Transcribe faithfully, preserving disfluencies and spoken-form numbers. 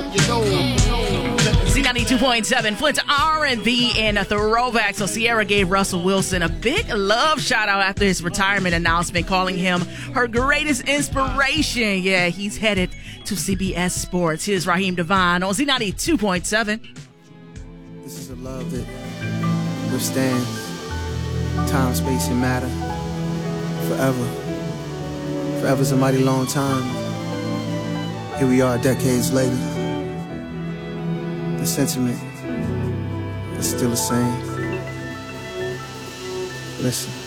You know. Z ninety-two point seven, Flint's R and B and a throwback. So Ciara gave Russell Wilson a big love shout out after his retirement announcement, calling him her greatest inspiration. Yeah, he's headed to C B S Sports. Here's Raheem Devine on Z ninety-two point seven. This is a love that withstands time, space, and matter forever. Forever's a mighty long time. Here we are decades later. The sentiment is still the same. Listen.